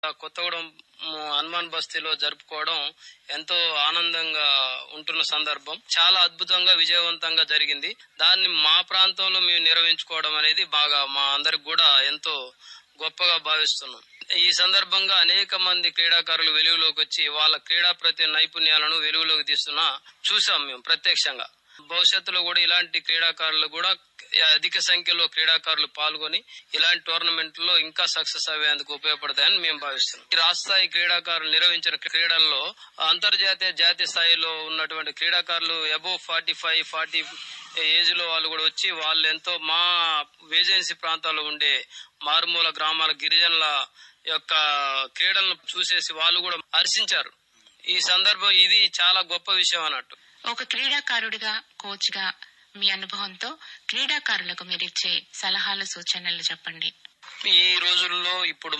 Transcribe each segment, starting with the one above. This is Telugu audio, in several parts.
కొత్తగూడెం హనుమాన్ బస్తీలో జరుపుకోవడం ఎంతో ఆనందంగా ఉంటున్న సందర్భం. చాలా అద్భుతంగా విజయవంతంగా జరిగింది. దాన్ని మా ప్రాంతంలో మేము నిర్వహించుకోవడం అనేది బాగా మా అందరికి కూడా ఎంతో గొప్పగా భావిస్తున్నాం. ఈ సందర్భంగా అనేక మంది క్రీడాకారులు వెలుగులోకి వచ్చి వాళ్ళ క్రీడా ప్రతి నైపుణ్యాలను వెలుగులోకి తీస్తున్నా చూసాం మేము ప్రత్యక్షంగా. భవిష్యత్తులో కూడా ఇలాంటి క్రీడాకారులు కూడా అధిక సంఖ్యలో క్రీడాకారులు పాల్గొని ఇలాంటి టోర్నమెంట్ లో ఇంకా సక్సెస్ అయ్యేందుకు ఉపయోగపడతాయని మేము భావిస్తున్నాం. ఈ రాష్ట్ర స్థాయి క్రీడాకారులు నిర్వహించిన క్రీడల్లో అంతర్జాతీయ జాతీయ స్థాయిలో ఉన్నటువంటి క్రీడాకారులు అబోవ్ 40 ఏజ్ లో వాళ్ళు కూడా వచ్చి వాళ్ళు ఎంతో మా ఏజెన్సీ ప్రాంతాల్లో ఉండే మారుమూల గ్రామాల గిరిజనుల యొక్క క్రీడలను చూసేసి వాళ్ళు కూడా హర్షించారు. ఈ సందర్భం ఇది చాలా గొప్ప విషయం అన్నట్టు. ఒక క్రీడాకారుడిగా, కోచ్ గా మీ అనుభవంతో క్రీడాకారులకు మీరిచ్చే సలహాలు, సూచనలు చెప్పండి. ఈ రోజుల్లో ఇప్పుడు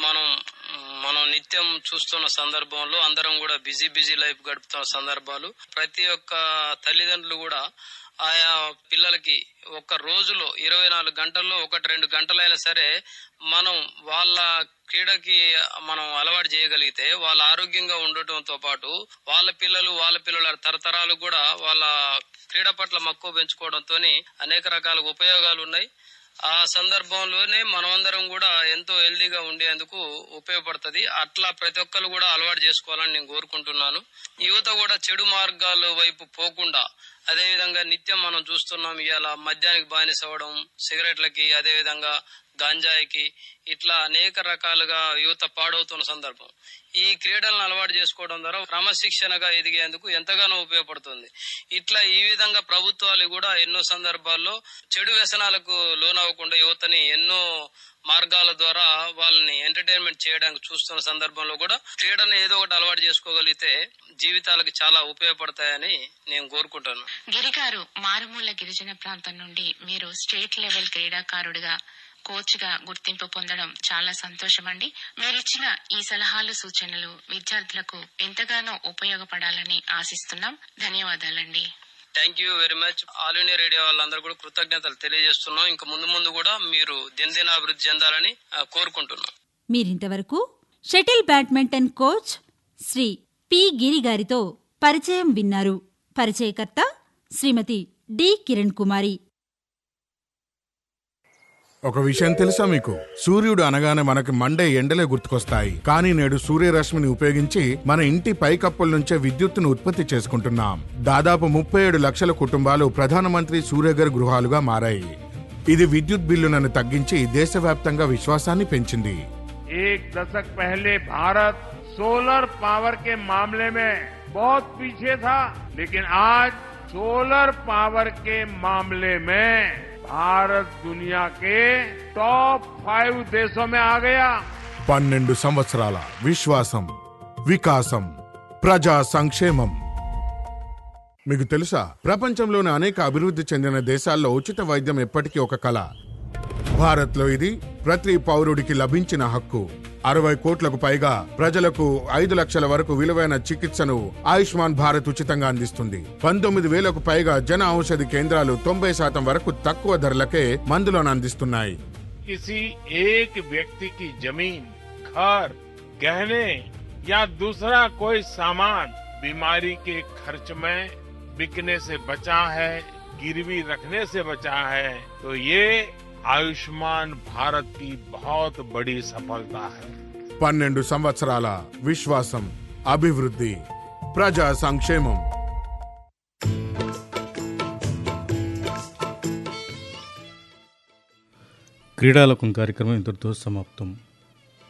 మనం నిత్యం చూస్తున్న సందర్భంలో అందరం కూడా బిజీ లైఫ్ గడుపుతున్న సందర్భాలు. ప్రతి ఒక్క తల్లిదండ్రులు కూడా ఆయా పిల్లలకి ఒక రోజులో 24 గంటల్లో 1-2 గంటలైనా సరే మనం వాళ్ళ క్రీడకి మనం అలవాటు చేయగలిగితే వాళ్ళ ఆరోగ్యంగా ఉండటంతో పాటు వాళ్ళ పిల్లల తరతరాలు కూడా వాళ్ళ క్రీడ పట్ల మక్కువ పెంచుకోవడంతో అనేక రకాల ఉపయోగాలు ఉన్నాయి. ఆ సందర్భంలోనే మనమందరం కూడా ఎంతో హెల్దీగా ఉండేందుకు ఉపయోగపడుతుంది. అట్లా ప్రతి ఒక్కరు కూడా అలవాటు చేసుకోవాలని నేను కోరుకుంటున్నాను. యువత కూడా చెడు మార్గాల వైపు పోకుండా, అదేవిధంగా నిత్యం మనం చూస్తున్నాం ఇవాళ మద్యానికి బానిస అవ్వడం, సిగరెట్లకి, అదేవిధంగా గాంజాయికి, ఇట్లా అనేక రకాలుగా యువత పాడవుతున్న సందర్భం. ఈ క్రీడలను అలవాటు చేసుకోవడం ద్వారా క్రమశిక్షణగా ఎదిగేందుకు ఎంతగానో ఉపయోగపడుతుంది. ఇట్లా ఈ విధంగా ప్రభుత్వాలు కూడా ఎన్నో సందర్భాల్లో చెడు వ్యసనాలకు లోనవ్వకుండా యువతని ఎన్నో మార్గాల ద్వారా వాళ్ళని ఎంటర్టైన్మెంట్ చేయడానికి చూస్తున్న సందర్భంలో కూడా క్రీడను ఏదో ఒకటి అలవాటు చేసుకోగలిగితే జీవితాలకు చాలా ఉపయోగపడతాయని నేను కోరుకుంటాను. గిరిగారు, మారుమూల గిరిజన ప్రాంతం నుండి మీరు స్టేట్ లెవెల్ క్రీడాకారుడిగా, కోచ్ గా గుర్తింపు పొందడం చాలా సంతోషం అండి. మీరిచ్చిన ఈ సలహాలు, సూచనలు విద్యార్థులకు ఎంతగానో ఉపయోగపడాలని ఆశిస్తున్నాం. ధన్యవాదాలండి. Thank you very much. All India radio వాళ్ళందరూ కూడా కృతజ్ఞతలు తెలియజేస్తున్నాం. ఇంకా ముందు కూడా మీరు దినదినాభివృద్ధి చెందాలని కోరుకుంటున్నాం. మీరింతవరకు shuttle badminton coach Shri P గిరి గారితో పరిచయం విన్నారు. పరిచయకర్త శ్రీమతి డి కిరణ్ కుమారి. ఒక విషయం తెలుసా మీకు? సూర్యుడు అనగానే మనకి మండే ఎండలే గుర్తుకొస్తాయి. కానీ నేడు సూర్యరశ్మిని ఉపయోగించి మన ఇంటి పైకప్పుల నుంచే విద్యుత్తును ఉత్పత్తి చేసుకుంటున్నాం. దాదాపు 37 లక్షల కుటుంబాలు ప్రధానమంత్రి సూర్యఘర్ గృహాలుగా మారాయి. ఇది విద్యుత్ బిల్లులను తగ్గించి దేశవ్యాప్తంగా విశ్వాసాన్ని పెంచింది. एक दशक पहले भारत सोलर पावर के मामले में बहुत पीछे था, लेकिन आज सोलर पावर के मामले में भारत दुनिया के टॉप 5 देशों में आ गया. 12 సంవత్సరాల విశ్వాసం, వికాసం, ప్రజా సంక్షేమం. మీకు తెలుసా, ప్రపంచంలోని అనేక అభివృద్ధి చెందిన దేశాల్లో ఉచిత వైద్యం ఎప్పటికీ ఒక కళ. భారత్లో ఇది ప్రతి పౌరుడికి లభించిన హక్కు. 60 కోట్లకు పైగా ప్రజలకు 5 లక్షల వరకు విలువైన చికిత్సను ఆయుష్మాన్ భారత్ ఉచితంగా అందిస్తుంది. 19,000కు పైగా జన ఔషధి కేంద్రాలు 90% వరకు తక్కువ ధరలకే మందులను అందిస్తున్నాయి. किसी एक व्यक्ति की जमीन, घर, गहने या दूसरा कोई सामान बीमारी के खर्च में बिकने से बचा है, गिरवी रखने से बचा है, तो ये आयुष्मान भारत की बहुत बड़ी सफलता है. 12 సంవత్సరాల విశ్వాసం, అభివృద్ధి, ప్రజా సంక్షేమం. క్రీడాలోకం కార్యక్రమం ఇంతటితో సమాప్తం.